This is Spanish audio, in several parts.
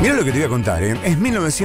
Mira lo que te voy a contar, ¿eh? Es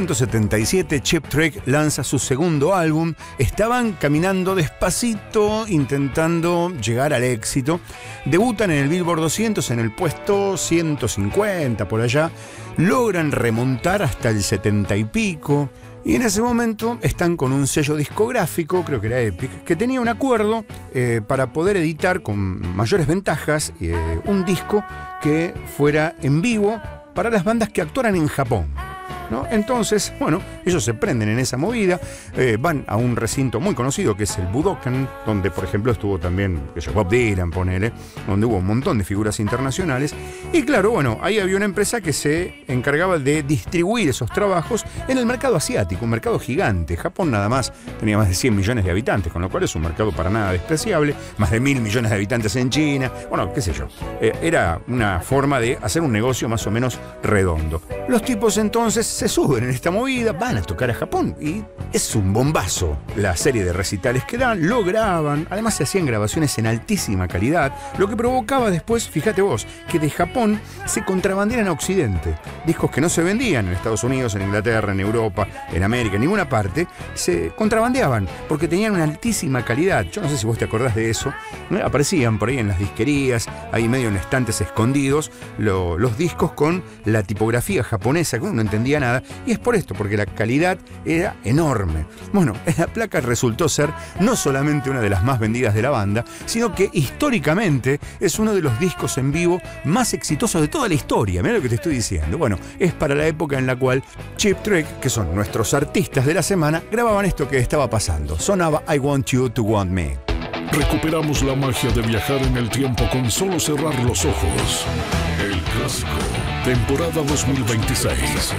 1977, Cheap Trick lanza su segundo álbum. Estaban caminando despacito, intentando llegar al éxito. Debutan en el Billboard 200 en el puesto 150, por allá. Logran remontar hasta el 70 y pico. Y en ese momento están con un sello discográfico, creo que era Epic, que tenía un acuerdo para poder editar con mayores ventajas un disco que fuera en vivo para las bandas que actuaran en Japón, ¿no? Entonces, bueno, ellos se prenden en esa movida, van a un recinto muy conocido que es el Budokan, donde por ejemplo estuvo también Bob Dylan, ponele, donde hubo un montón de figuras internacionales. Y claro, bueno, ahí había una empresa que se encargaba de distribuir esos trabajos en el mercado asiático, un mercado gigante. Japón nada más tenía más de 100 millones de habitantes, con lo cual es un mercado para nada despreciable, más de 1.000 millones de habitantes en China, bueno, qué sé yo. Era una forma de hacer un negocio más o menos redondo. Los tipos entonces se suben en esta movida, van a tocar a Japón y es un bombazo la serie de recitales que dan, lo graban, además se hacían grabaciones en altísima calidad, lo que provocaba después, fíjate vos, que de Japón se contrabandearan a Occidente. Discos que no se vendían en Estados Unidos, en Inglaterra, en Europa, en América, en ninguna parte, se contrabandeaban porque tenían una altísima calidad. Yo no sé si vos te acordás de eso, ¿no? Aparecían por ahí en las disquerías, ahí medio en estantes escondidos, los discos con la tipografía japonesa, que uno no entendía nada, y es por esto, porque la calidad era enorme. Bueno, la placa resultó ser no solamente una de las más vendidas de la banda, sino que históricamente es uno de los discos en vivo más exitosos de toda la historia. Mirá lo que te estoy diciendo. Bueno, es para la época en la cual Cheap Trick, que son nuestros artistas de la semana, grababan esto que estaba pasando. Sonaba I Want You to Want Me. Recuperamos la magia de viajar en el tiempo con solo cerrar los ojos. El clásico, temporada 2026.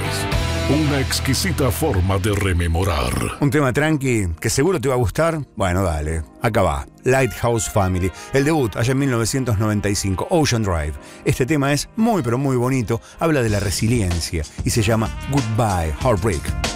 Una exquisita forma de rememorar. Un tema tranqui que seguro te va a gustar. Bueno, dale, acá va. Lighthouse Family, el debut allá en 1995, Ocean Drive. Este tema es muy pero muy bonito, habla de la resiliencia y se llama Goodbye Heartbreak.